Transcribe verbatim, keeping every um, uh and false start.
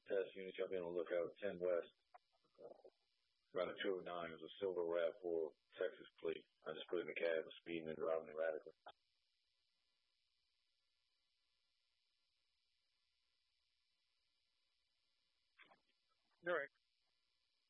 test unit, y'all be on the lookout. ten West, around a two oh nine. It was a silver RAV four Texas plate. I just put it in the cab, speeding and driving erratically. All right.